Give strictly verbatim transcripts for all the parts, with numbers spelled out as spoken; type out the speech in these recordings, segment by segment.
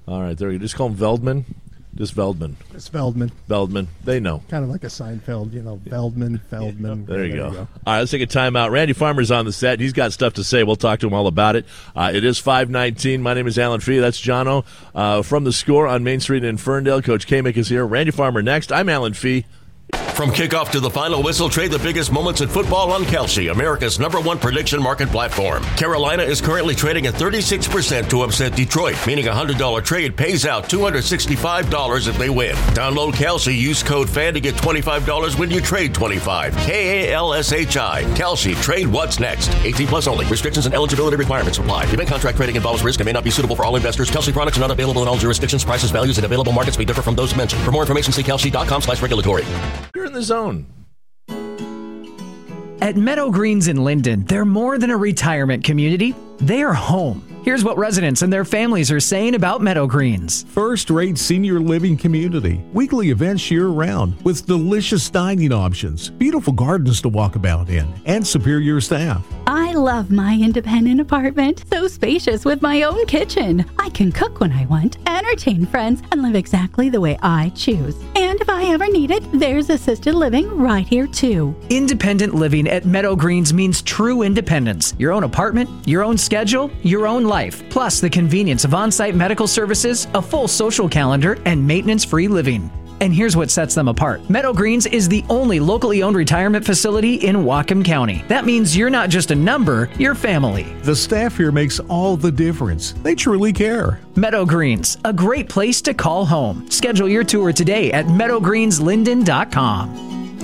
All right, there you go. Just call him Veldman. Just Veldman. It's Veldman. Veldman. They know. Kind of like a Seinfeld, you know, Veldman, Feldman. There you, there go. you go. All right, let's take a timeout. Randy Farmer's on the set. He's got stuff to say. We'll talk to him all about it. Uh, it is five nineteen. My name is Alan Fee. That's Jono uh, from The Score on Main Street in Ferndale. Coach Kamick is here. Randy Farmer next. I'm Alan Fee. From kickoff to the final whistle, trade the biggest moments in football on Kalshi, America's number one prediction market platform. Carolina is currently trading at thirty-six percent to upset Detroit, meaning a one hundred dollars trade pays out two hundred sixty-five dollars if they win. Download Kalshi, use code FAN to get twenty-five dollars when you trade twenty-five dollars. K A L S H I. Kalshi, trade what's next. eighteen plus only. Restrictions and eligibility requirements apply. Event contract trading involves risk and may not be suitable for all investors. Kalshi products are not available in all jurisdictions. Prices, values, and available markets may differ from those mentioned. For more information, see kalshi.com slash regulatory. You're in the zone. At Meadow Greens in Linden, they're more than a retirement community. They are home. Here's what residents and their families are saying about Meadow Greens. First-rate senior living community. Weekly events year-round with delicious dining options, beautiful gardens to walk about in, and superior staff. I love my independent apartment. So spacious with my own kitchen. I can cook when I want, entertain friends, and live exactly the way I choose. And if I ever need it, there's assisted living right here too. Independent living at Meadow Greens means true independence. Your own apartment, your own schedule, your own life. Plus the convenience of on-site medical services, a full social calendar, and maintenance-free living. And here's what sets them apart. Meadow Greens is the only locally owned retirement facility in Whatcom County. That means you're not just a number, you're family. The staff here makes all the difference. They truly care. Meadow Greens, a great place to call home. Schedule your tour today at meadow greens linden dot com.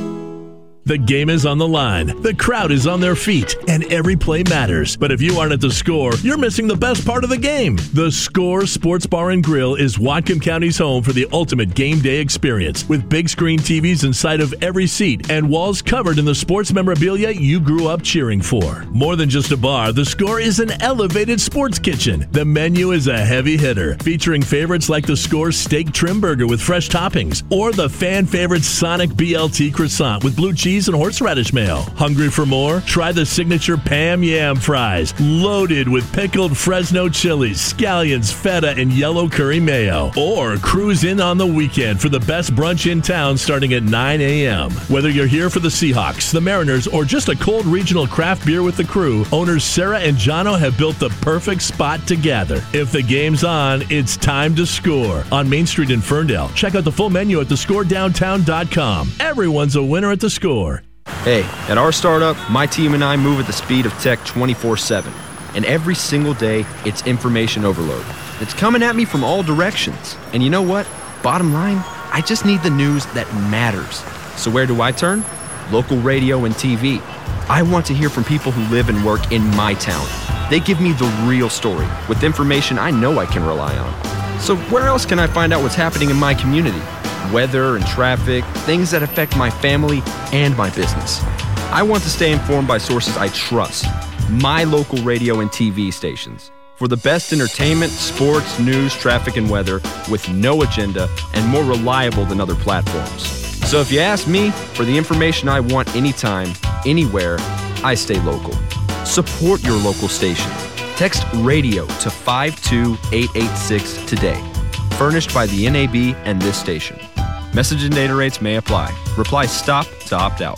The game is on the line, the crowd is on their feet, and every play matters. But if you aren't at the Score, you're missing the best part of the game. The Score Sports Bar and Grill is Whatcom County's home for the ultimate game day experience, with big screen T Vs inside of every seat and walls covered in the sports memorabilia you grew up cheering for. More than just a bar, the Score is an elevated sports kitchen. The menu is a heavy hitter, featuring favorites like the Score Steak Trim Burger with fresh toppings, or the fan favorite Sonic B L T Croissant with blue cheese and horseradish mayo. Hungry for more? Try the signature Pam Yam fries, loaded with pickled Fresno chilies, scallions, feta, and yellow curry mayo. Or cruise in on the weekend for the best brunch in town starting at nine a.m. Whether you're here for the Seahawks, the Mariners, or just a cold regional craft beer with the crew, owners Sarah and Jono have built the perfect spot to gather. If the game's on, it's time to Score. On Main Street in Ferndale. Check out the full menu at the score downtown dot com. Everyone's a winner at the Score. Hey, at our startup, my team and I move at the speed of tech twenty-four seven. And every single day, it's information overload. It's coming at me from all directions. And you know what? Bottom line, I just need the news that matters. So where do I turn? Local radio and T V. I want to hear from people who live and work in my town. They give me the real story with information I know I can rely on. So where else can I find out what's happening in my community? Weather and traffic, things that affect my family and my business. I want to stay informed by sources I trust, my local radio and T V stations. For the best entertainment, sports, news, traffic, and weather with no agenda and more reliable than other platforms. So if you ask me for the information I want anytime, anywhere, I stay local. Support your local station. Text radio to five two eight eight six today. Furnished by the N A B and this station. Message and data rates may apply. Reply STOP to opt out.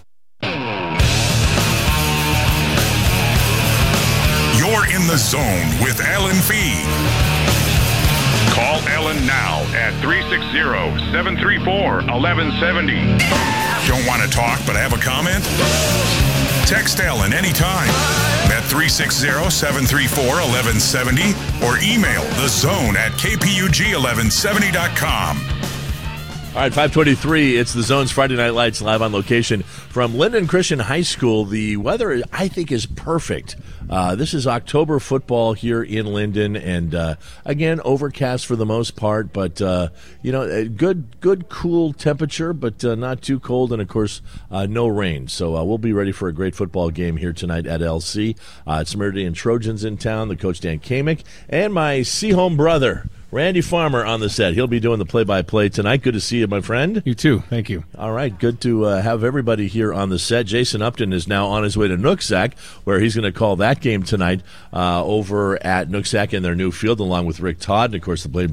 You're in the zone with Alan Fee. Call Alan now at three six zero, seven three four, one one seven zero. Don't want to talk but have a comment? Text Alan anytime at three six zero, seven three four, one one seven zero or email the zone at k p u g eleven seventy dot com. All right, five twenty-three, it's the Zone's Friday Night Lights live on location from Linden Christian High School. The weather, I think, is perfect. Uh, this is October football here in Linden, and uh, again, overcast for the most part, but, uh, you know, a good, good, cool temperature, but uh, not too cold, and, of course, uh, no rain. So uh, we'll be ready for a great football game here tonight at L C. Uh, it's Meridian Trojans in town, the coach Dan Kamick, and my Seaholm brother, Randy Farmer, on the set. He'll be doing the play-by-play tonight. Good to see you, my friend. You too. Thank you. All right. Good to uh, have everybody here on the set. Jason Upton is now on his way to Nooksack, where he's going to call that game tonight uh, over at Nooksack in their new field, along with Rick Todd. And, of course, the